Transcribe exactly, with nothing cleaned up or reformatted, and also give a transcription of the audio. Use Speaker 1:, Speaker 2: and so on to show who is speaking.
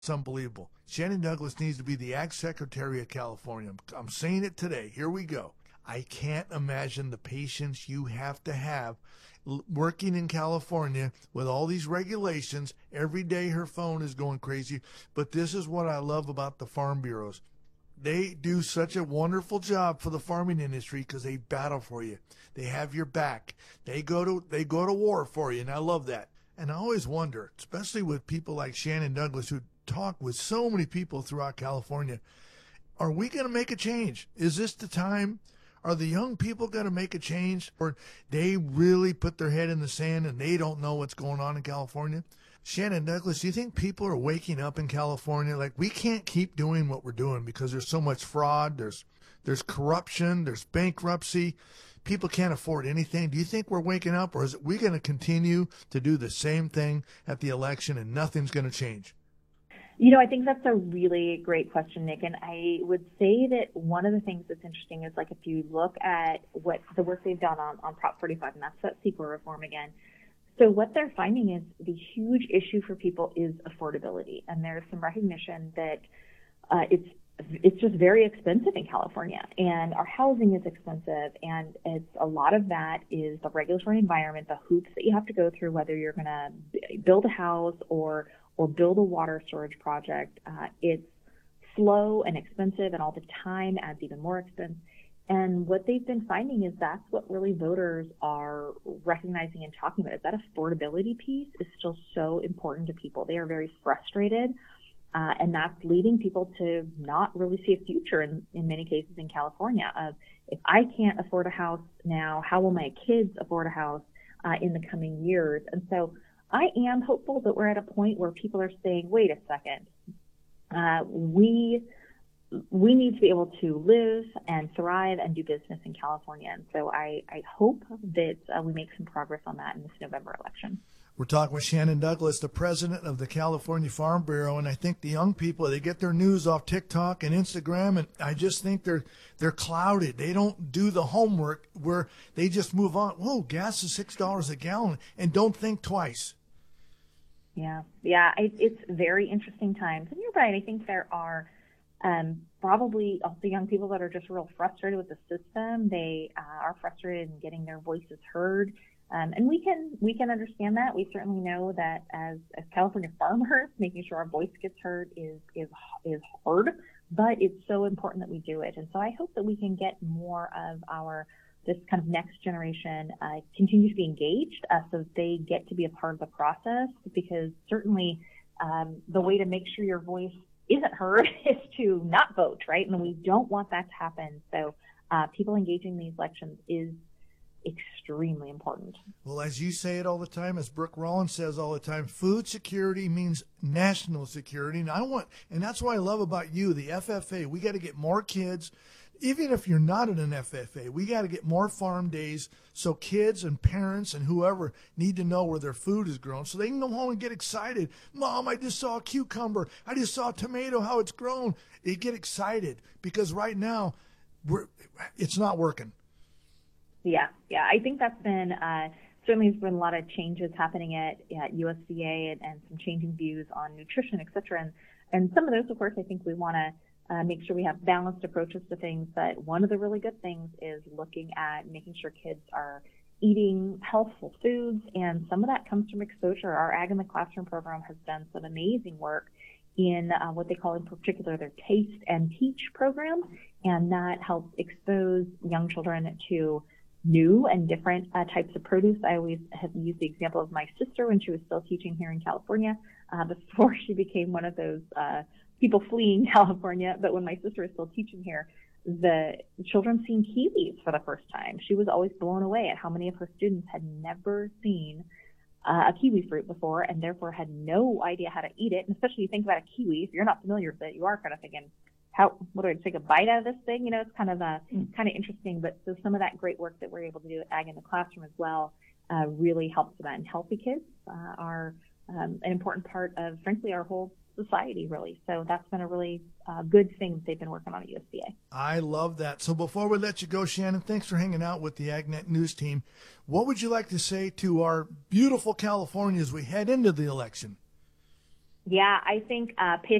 Speaker 1: It's unbelievable. Shannon Douglas needs to be the Ag Secretary of California. I'm, I'm saying it today. Here we go. I can't imagine the patience you have to have l- working in California with all these regulations. Every day her phone is going crazy. But this is what I love about the farm bureaus. They do such a wonderful job for the farming industry because they battle for you. They have your back. They go to they go to war for you, and I love that. And I always wonder, especially with people like Shannon Douglas who talk with so many people throughout California, are we going to make a change? Is this the time? Are the young people going to make a change? Or they really put their head in the sand and they don't know what's going on in California? Shannon Douglas, do you think people are waking up in California? Like, we can't keep doing what we're doing because there's so much fraud, there's there's corruption, there's bankruptcy. People can't afford anything. Do you think we're waking up, or is it we going to continue to do the same thing at the election and nothing's going to change?
Speaker 2: You know, I think that's a really great question, Nick. And I would say that one of the things that's interesting is, like, if you look at what the work they've done on, on Prop forty-five, and that's that C E Q A reform again. So what they're finding is the huge issue for people is affordability. And there's some recognition that uh, it's it's just very expensive in California, and our housing is expensive. And it's a lot of that is the regulatory environment, the hoops that you have to go through, whether you're going to build a house or or build a water storage project. Uh, it's slow and expensive, and all the time adds even more expense. And what they've been finding is that's what really voters are recognizing and talking about, is that affordability piece is still so important to people. They are very frustrated, uh, and that's leading people to not really see a future in, in many cases in California of, if I can't afford a house now, how will my kids afford a house uh, in the coming years? And so I am hopeful that we're at a point where people are saying, wait a second, uh, we we need to be able to live and thrive and do business in California. And so I, I hope that uh, we make some progress on that in this November election.
Speaker 1: We're talking with Shannon Douglas, the president of the California Farm Bureau, and I think the young people, they get their news off TikTok and Instagram, and I just think they're they're clouded. They don't do the homework where they just move on. Whoa, gas is six dollars a gallon, and don't think twice.
Speaker 2: Yeah, yeah, it, it's very interesting times. And you're right, I think there are Um, probably also young people that are just real frustrated with the system. They uh, are frustrated in getting their voices heard, um, and we can we can understand that. We certainly know that as as California farmers, making sure our voice gets heard is is is hard, but it's so important that we do it. And so I hope that we can get more of our this kind of next generation uh, continue to be engaged, uh, so that they get to be a part of the process. Because certainly um, the way to make sure your voice isn't heard is to not vote, right? And we don't want that to happen. So uh, people engaging in these elections is extremely important.
Speaker 1: Well, as you say it all the time, as Brooke Rollins says all the time, food security means national security. And I want, and that's what I love about you, the F F A. We got to get more kids. Even if you're not in an F F A, we got to get more farm days so kids and parents and whoever need to know where their food is grown so they can go home and get excited. Mom, I just saw a cucumber. I just saw a tomato, how it's grown. They get excited because right now we're, it's not working.
Speaker 2: Yeah, yeah. I think that's been, uh, certainly there's been a lot of changes happening at, at U S D A and, and some changing views on nutrition, et cetera. And, and some of those, of course, I think we want to Uh, make sure we have balanced approaches to things. But one of the really good things is looking at making sure kids are eating healthful foods, and some of that comes from exposure. Our Ag in the Classroom program has done some amazing work in uh, what they call in particular their Taste and Teach program, and that helps expose young children to new and different uh, types of produce. I always have used the example of my sister when she was still teaching here in California, uh, before she became one of those uh, people fleeing California. But when my sister was still teaching here, the children seen kiwis for the first time. She was always blown away at how many of her students had never seen uh, a kiwi fruit before, and therefore had no idea how to eat it. And especially you think about a kiwi, if you're not familiar with it, you are kind of thinking, how, what do I take a bite out of this thing? You know, it's kind of a, mm. kind of interesting. But so some of that great work that we're able to do at Ag in the Classroom as well uh, really helps with that. And healthy kids uh, are um, an important part of, frankly, our whole society, really. So that's been a really uh, good thing that they've been working on at U S D A.
Speaker 1: I love that. So before we let you go, Shannon, thanks for hanging out with the AgNet News team. What would you like to say to our beautiful California as we head into the election?
Speaker 2: Yeah, I think uh, pay